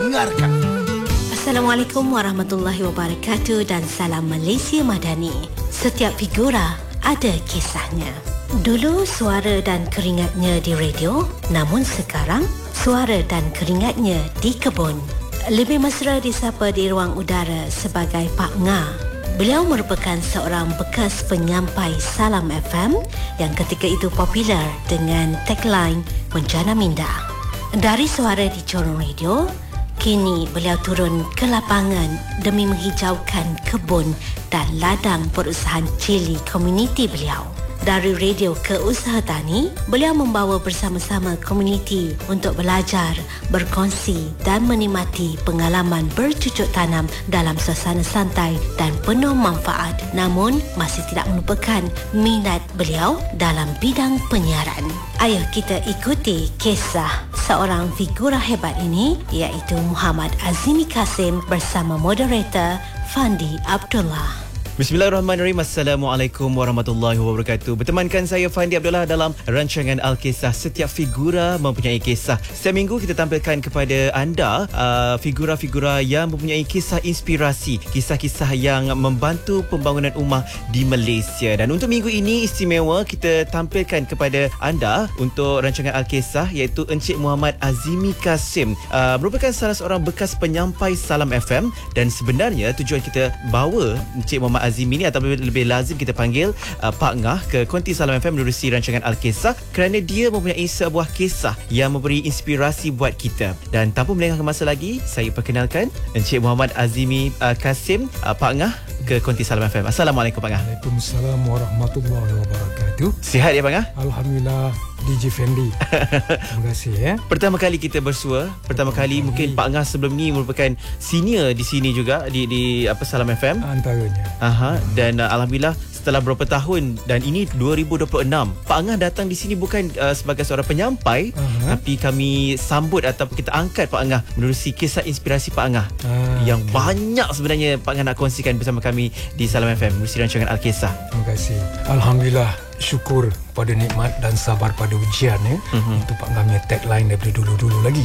dengarkan. Assalamualaikum warahmatullahi wabarakatuh dan salam Malaysia Madani. Setiap figura ada kisahnya. Dulu suara dan keringatnya di radio, namun sekarang suara dan keringatnya di kebun. Lebih mesra disapa di ruang udara sebagai Pak Nga. Beliau merupakan seorang bekas penyampai Salam FM yang ketika itu popular dengan tagline Menjana Minda. Dari suara di corong radio, kini beliau turun ke lapangan demi menghijaukan kebun dan ladang perusahaan cili komuniti beliau. Dari radio ke usaha tani, beliau membawa bersama-sama komuniti untuk belajar, berkongsi dan menikmati pengalaman bercucuk tanam dalam suasana santai dan penuh manfaat. Namun, masih tidak melupakan minat beliau dalam bidang penyiaran. Ayo kita ikuti kisah seorang figura hebat ini, iaitu Muhammad Azimi Kasim bersama moderator Fandi Abdullah. Bismillahirrahmanirrahim. Assalamualaikum warahmatullahi wabarakatuh. Bertemankan saya Fandi Abdullah dalam rancangan Al-Kisah. Setiap figura mempunyai kisah. Setiap minggu kita tampilkan kepada anda figura-figura yang mempunyai kisah inspirasi, kisah-kisah yang membantu pembangunan ummah di Malaysia. Dan untuk minggu ini istimewa, kita tampilkan kepada anda untuk rancangan Al-Kisah iaitu Encik Muhammad Azimi Kasim. Merupakan salah seorang bekas penyampai Salam FM dan sebenarnya tujuan kita bawa Encik Muhammad Azimi ni atau lebih lazim kita panggil Pak Ngah ke Konti Salam FM menerusi rancangan Al-Kisah kerana dia mempunyai sebuah kisah yang memberi inspirasi buat kita. Dan tanpa melengahkan masa lagi, saya perkenalkan Encik Muhammad Azimi Kasim, Pak Ngah ke Konti Salam FM. Assalamualaikum Pak Ngah. Waalaikumsalam warahmatullahi wabarakatuh. Sihat ya Pak Ngah? Alhamdulillah, DJ Fendi. Terima kasih ya. Pertama kali kita bersua, pertama kali mungkin Pak Ngah sebelum ni merupakan senior di sini juga di Salam FM antaranya. Dan alhamdulillah setelah beberapa tahun, dan ini 2026, Pak Ngah datang di sini bukan sebagai seorang penyampai, tapi kami sambut ataupun kita angkat Pak Ngah menerusi kisah inspirasi Pak Ngah yang banyak sebenarnya Pak Ngah nak kongsikan bersama kami di Salam FM menerusi rancangan Al-Kisah. Terima kasih. Alhamdulillah, syukur pada nikmat dan sabar pada ujian ya. Itu Pak Ngah punya tagline daripada dulu-dulu lagi.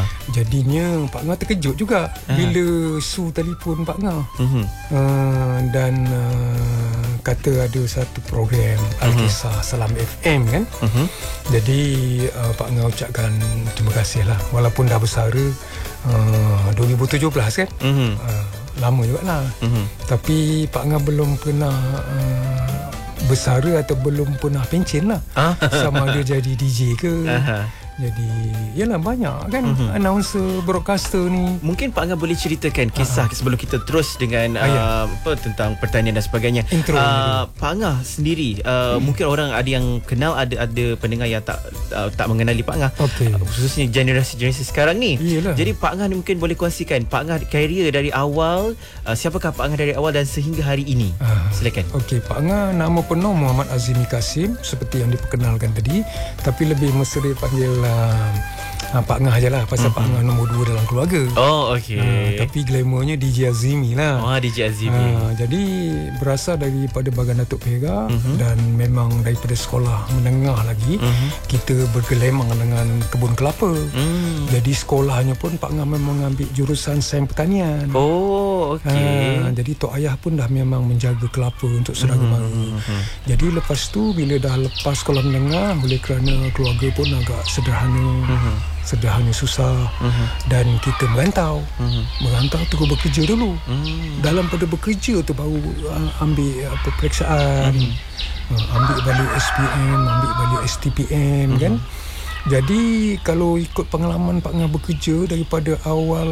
Jadinya Pak Ngah terkejut juga bila Su telefon Pak Ngah dan kata ada satu program Al-Kisah Salam FM kan. Jadi Pak Ngah ucapkan terima kasih lah, walaupun dah bersara 2017 kan. Lama juga lah. Tapi Pak Ngah belum pernah bersara atau belum pernah pencen lah. Sama ada jadi DJ ke. Jadi yalah, banyak kan announcer, broadcaster ni. Mungkin Pak Ngah boleh ceritakan kisah sebelum kita terus dengan tentang pertanian dan sebagainya. Pak Ngah sendiri, mungkin orang ada yang kenal, ada pendengar yang tak mengenali Pak Ngah, khususnya generasi sekarang ni. Yalah. Jadi Pak Ngah ni mungkin boleh kongsikan Pak Ngah karier dari awal, siapakah Pak Ngah dari awal dan sehingga hari ini. Silakan. Okey, Pak Ngah nama penuh Muhammad Azimi Kasim seperti yang diperkenalkan tadi, tapi lebih mesra panggil Pak Ngah je lah, pasal Pak Ngah nombor 2 dalam keluarga. Tapi glamournya DJ Azimi lah. DJ Azimi. Jadi berasal daripada Bagan Datuk Perak dan memang daripada sekolah menengah lagi kita bergelemang dengan kebun kelapa. Jadi sekolahnya pun Pak Ngah memang ambil jurusan sains pertanian. Jadi tok ayah pun dah memang menjaga kelapa untuk saudara mara. Jadi lepas tu bila dah lepas sekolah menengah, oleh kerana keluarga pun agak sederhana susah, dan kita merantau terus bekerja dulu. Dalam pada bekerja tu baru ambil peperiksaan, ambil balik SPM, ambil balik STPM kan. Jadi kalau ikut pengalaman Pak Ngah bekerja daripada awal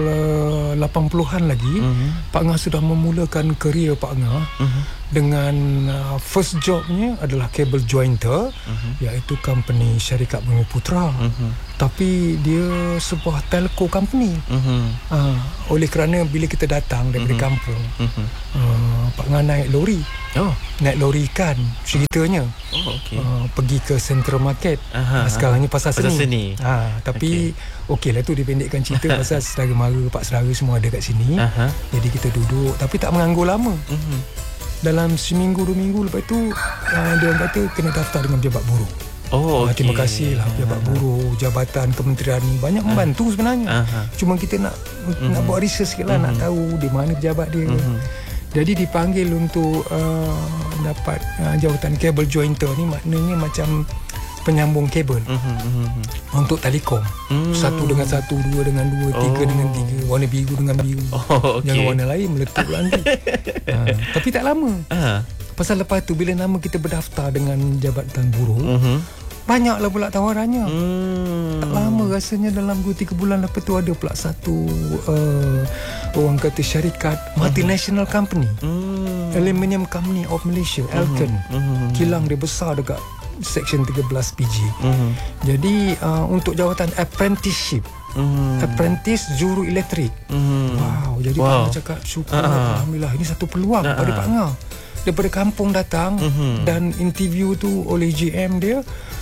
80-an lagi, Pak Ngah sudah memulakan kerjaya Pak Ngah dengan first jobnya adalah cable jointer, iaitu company Syarikat Bumi Putra. Tapi dia sebuah telco company. Oleh kerana bila kita datang daripada kampung, Pak Ngah naik lori. Naik lori ikan ceritanya. Pergi ke Central Market. Sekarang ni pasar seni. Tapi okeylah tu dipendekkan cerita pasal saudara mara, pak saudara semua ada kat sini. Jadi kita duduk tapi tak menganggur lama. Dalam seminggu 2 minggu lepas tu dia orang kata kena daftar dengan pejabat buruh. Terima kasih lah pejabat buruh, jabatan kementerian ni banyak membantu sebenarnya. Cuma kita nak buat research sikit lah, nak tahu di mana pejabat dia. Jadi dipanggil untuk dapat jawatan cable jointer ni, maknanya macam penyambung kabel untuk telekom. Satu dengan satu, dua dengan dua, tiga dengan tiga, warna biru dengan biru. Jangan warna lain meletup lah nanti. Tapi tak lama. Pasal lepas tu bila nama kita berdaftar dengan jabatan buruh, banyaklah pula tawarannya. Tak lama rasanya, dalam 2-3 bulan lepas tu ada pula satu orang kata syarikat multinational company, Aluminium Company of Malaysia, Alcan. Kilang dia besar dekat Section 13 PG. Jadi untuk jawatan apprenticeship, apprentice juru elektrik. Wow, jadi Pak Ngah cakap syukur alhamdulillah, ini satu peluang pada Pak Ngah. Daripada kampung datang dan interview tu oleh GM dia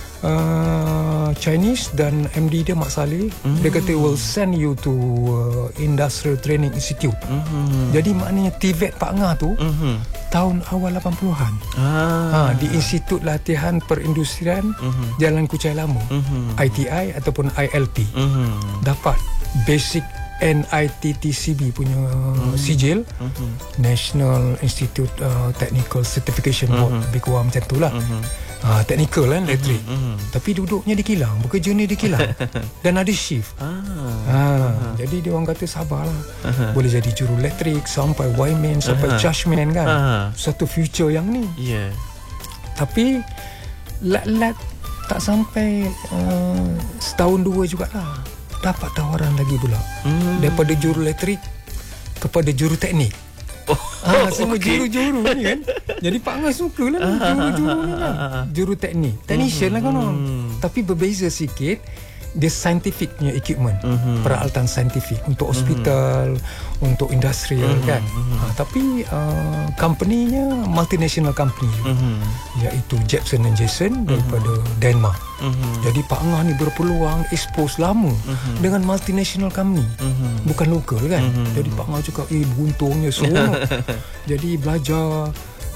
Chinese dan MD dia Mak Saleh. Dia kata will send you to Industrial Training Institute. Jadi maknanya TVET Pak Ngah tu tahun awal 80-an. Di Institut Latihan Perindustrian Jalan Kuchai Lama, ITI ataupun ILP. Dapat basic NITTCB punya sijil, National Institute Technical Certification Board, lebih kurang macam tu lah. Technical kan, elektrik. Tapi duduknya di kilang, bekerja ni di kilang dan ada shift. Jadi dia orang kata sabarlah, boleh jadi juru elektrik sampai wireman, sampai chargeman kan. Satu future yang ni. Tapi lat tak sampai setahun dua jugalah, dapat tawaran lagi pula daripada juru elektrik kepada juru teknik. Semua juru-juru ni kan. Jadi Pak Ngah suka lah juru-juru ni kan. Juru teknik, technician lah kan. Tapi berbeza sikit, dia scientific punya equipment, peralatan saintifik untuk hospital, untuk industrial kan. Tapi company-nya multinational company, iaitu Jepson & Jason daripada Denmark. Jadi Pak Ngah ni berpeluang expose lama dengan multinational company, bukan lokal kan. Jadi Pak Ngah cakap beruntungnya seronok. Jadi belajar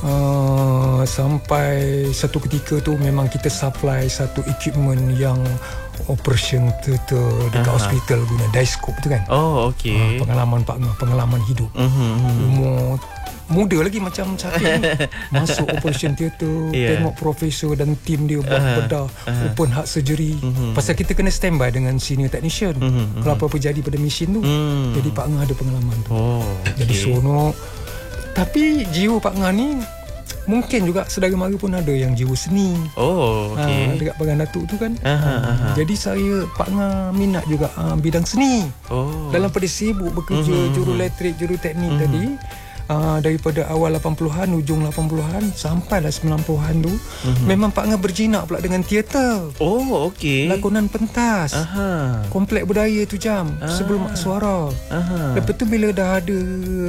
sampai satu ketika tu memang kita supply satu equipment yang operation theater dekat hospital guna diskop tu kan. Pengalaman Pak Ngah, pengalaman hidup. Umur muda lagi macam Syafie masuk operation theater, tengok profesor dan tim dia buat bedah open heart surgery. Pasal kita kena standby dengan senior technician kalau apa-apa jadi pada mesin tu. Jadi Pak Ngah ada pengalaman tu. Jadi seronok. Tapi jiwa Pak Ngah ni mungkin juga saudara mara pun ada yang jiwa seni. Dekat Bagan Datuk tu kan. Jadi saya Pak Ngah minat juga bidang seni. Dalam pada sibuk bekerja juru elektrik, juru teknik tadi, daripada awal 80-an, ujung 80-an sampailah 90-an tu, memang Pak Ngah berjinak pula dengan teater. Lakonan pentas, komplek budaya tu jam sebelum Mak Suara. Lepas tu bila dah ada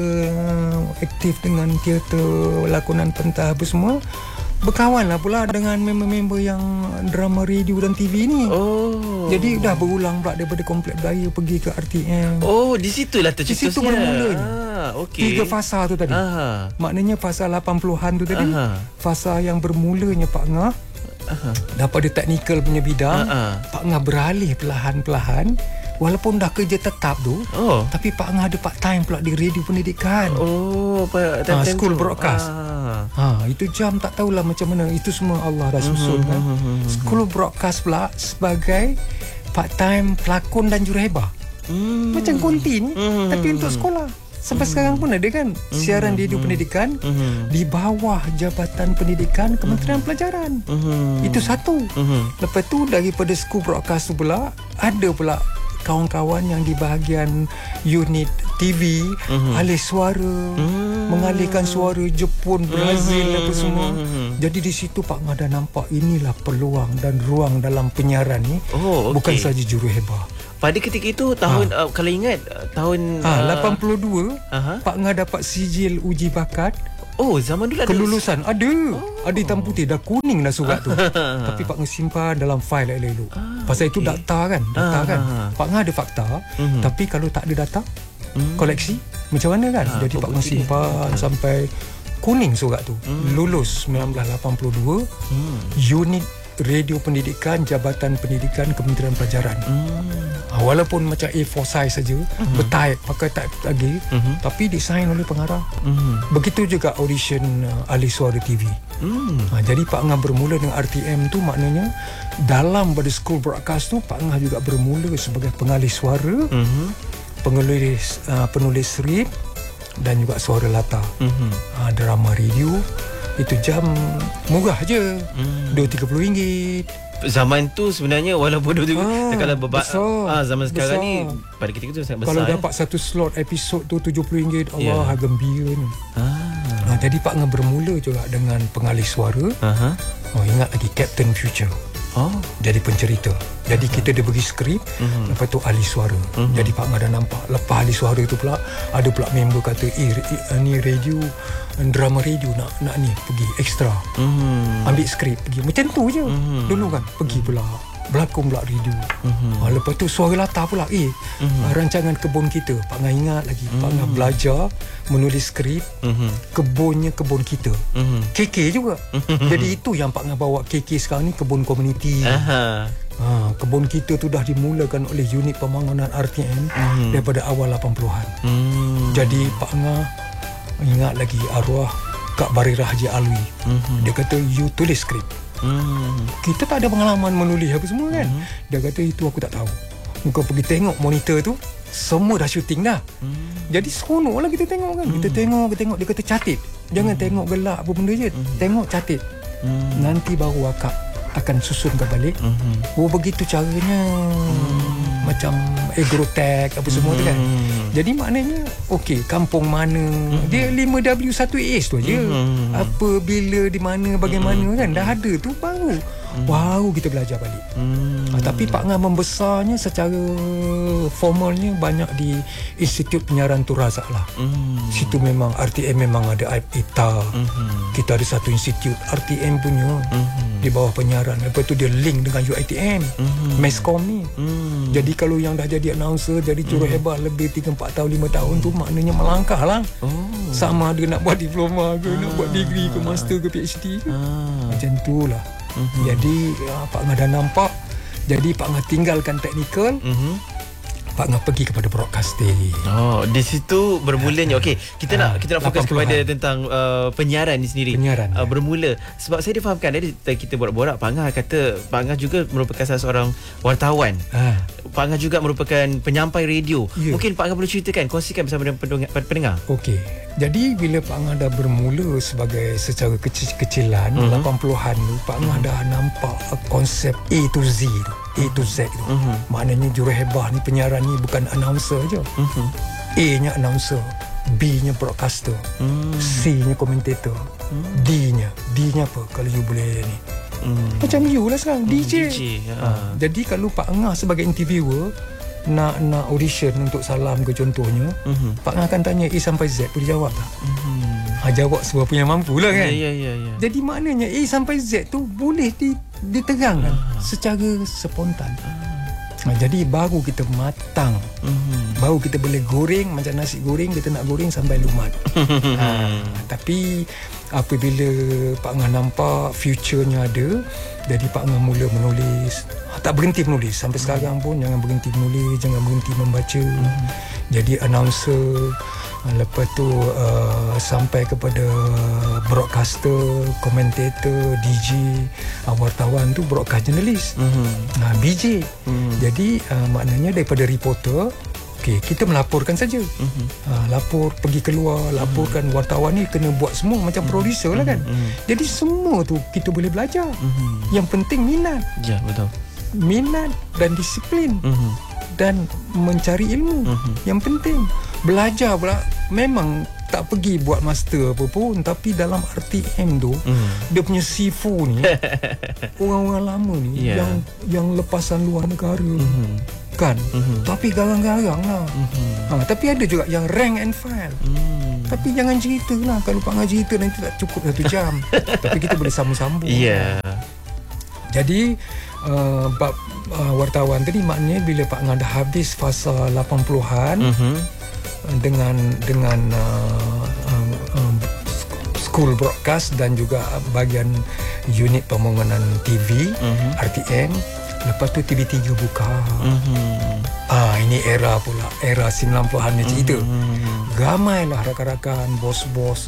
aktif dengan teater, lakonan pentas apa semua, berkawanlah pula dengan member-member yang drama radio dan TV ni. Jadi dah berulang pula daripada komplek budaya pergi ke RTM. Di situlah tercetusnya. Di situ bermulanya. 3 fasa tu tadi. Maknanya fasa 80-an tu tadi, fasa yang bermulanya Pak Ngah dapat ada technical punya bidang. Pak Ngah beralih perlahan-perlahan. Walaupun dah kerja tetap tu, tapi Pak Ngah ada part time pula di radio pendidikan. School broadcast. Itu jam tak tahulah macam mana. Itu semua Allah dah susun kan. School broadcast pula sebagai part time pelakon dan juruhebah. Macam konti ni, tapi untuk sekolah. Sampai sekarang pun ada kan siaran radio pendidikan di bawah Jabatan Pendidikan Kementerian Pelajaran. Itu satu. Lepas tu daripada school broadcast tu pula ada pula kawan-kawan yang di bahagian unit TV, alih suara, mengalihkan suara Jepun, Brazil apa semua. Jadi di situ Pak Ngah dah nampak inilah peluang dan ruang dalam penyiaran ni. Bukan saja juruhebah. Pada ketika itu tahun kalau ingat tahun 82 Pak Ngah dapat sijil uji bakat. Zaman dulu ada kelulusan. Ada hitam putih, dah kuning dah surat tu. Tapi Pak Ngah simpan dalam fail elok-elok. Pasal itu data kan. Pak Ngah ada fakta, tapi kalau tak ada data, koleksi macam mana kan. Jadi Pak Ngah simpan sampai kuning surat tu. Lulus 1982, unit Radio Pendidikan Jabatan Pendidikan Kementerian Pelajaran. Walaupun macam A4 size saja, bertype, pakai type lagi, tapi desain oleh pengarah. Begitu juga audition ahli suara TV. Jadi Pak Angah bermula dengan RTM tu, maknanya dalam pada school broadcast tu Pak Angah juga bermula sebagai pengalih suara, penulis skrip dan juga suara latar. Drama radio itu jam murah je, RM2.30. Zaman tu sebenarnya walaupun kalau zaman sekarang besar. ni pada ketika tu sangat besar. Kalau dapat satu slot episod tu RM70, Allah, gembira ni. Jadi Pak Angah bermula juga dengan pengalih suara. Ingat lagi Captain Future. Jadi pencerita. Jadi kita dia bagi skrip, lepas tu ahli suara. Jadi Pak Angah dah nampak lepas ahli suara tu pula ada pula member kata ni radio, drama radio nak ni pergi ekstra. Ambil skrip pergi. Macam tu je. Dulu kan pergi pula berlakon pula radio. Lepas tu suara latar pula rancangan kebun kita. Pak Angah ingat lagi Pak Angah belajar menulis skrip kebunnya kebun kita. KK juga. Jadi itu yang Pak Angah bawa KK sekarang ni, kebun komuniti. Kebun kita tu dah dimulakan oleh unit pembangunan RTM daripada awal 80-an. Jadi Pak Angah ingat lagi arwah Kak Barirah Haji Alwi. Dia kata, you tulis skrip. Kita tak ada pengalaman menulis apa semua kan. Dia kata, itu aku tak tahu. Kau pergi tengok monitor tu, semua dah syuting dah. Jadi seronok lah kita tengok kan. Kita tengok. Dia kata catit. Jangan tengok gelak apa benda je. Tengok catit. Nanti baru akak akan susunkan balik. Begitu caranya. Macam agrotech apa semua tu kan. Jadi maknanya okey, kampung mana, dia 5W1AS tu aje. Apa, bila, di mana, bagaimana kan dah ada tu, baru kita belajar balik. Tapi Pak Angah membesarnya secara formalnya banyak di Institut Penyiaran Tun Razak lah. Situ memang RTM memang ada ITA. Kita ada satu institut RTM punya di bawah penyiaran. Lepas tu dia link dengan UiTM, Meskom ni. Jadi kalau yang dah jadi announcer, jadi juruhebat lebih 3-4 tahun 5 tahun tu, maknanya melangkah lah. Sama ada nak buat diploma ke, nak buat degree ke, master ke, PhD ke. Macam tu lah. Jadi Pak Angah dah nampak. Jadi Pak Angah tinggalkan teknikal. Pak Angah pergi kepada broadcasting. Di situ bermulanya. Okey, kita nak fokus kepada tentang penyiaran ni sendiri. Bermula sebab saya difahamkan dari kita borak-borak, Pak Angah kata Pak Angah juga merupakan salah seorang wartawan. Pak Angah juga merupakan penyampai radio. Mungkin Pak Angah boleh ceritakan, kongsikan bersama dengan pendengar. Okey. Jadi bila Pak Angah dah bermula secara kecil-kecilan 80-an tu, Pak Angah dah nampak konsep A to Z tu. A to Z tu. Maknanya juruhebah ni, penyiaran ni bukan announcer je. A-nya announcer, B-nya broadcaster, C-nya komentator, D-nya apa kalau you boleh ni. Macam you lah sekarang, DJ. Jadi kalau Pak Angah sebagai interviewer nak audition untuk Salam ke contohnya, Pak Angah akan tanya A sampai Z, boleh jawab tak? Jawab sebab punya mampu lah kan. Jadi maknanya A sampai Z tu boleh diterangkan secara spontan. Jadi baru kita matang, baru kita boleh goreng. Macam nasi goreng, kita nak goreng sampai lumat. Tapi apabila Pak Angah nampak future-nya ada, jadi Pak Angah mula menulis. Tak berhenti menulis sampai sekarang pun. Jangan berhenti menulis, jangan berhenti membaca. Jadi announcer, lepas tu sampai kepada broadcaster, komentator, DJ, wartawan tu broadcast journalist, BJ. Jadi maknanya daripada reporter, kita melaporkan saja. Lapor, pergi keluar, laporkan. Wartawan ni kena buat semua macam producer lah kan. Jadi semua tu kita boleh belajar. Yang penting minat. Ya, betul. Minat dan disiplin. Dan mencari ilmu. Yang penting belajar pula. Memang tak pergi buat master apa pun, tapi dalam RTM tu dia punya sifu ni orang-orang lama ni yang lepasan luar negara kan. Tapi garang-garang lah. Tapi ada juga yang rank and file. Tapi jangan cerita lah. Kalau Pak Angah cerita nanti tak cukup 1 jam. Tapi kita boleh sambung-sambung. Jadi bab wartawan tadi, maknanya bila Pak Angah dah habis fasa 80-an dengan school school broadcast dan juga bahagian unit pembangunan TV, RTM. Lepas tu TV3 buka. Ini era pula, era 90-an ni cerita. Ramailah rakan-rakan, bos-bos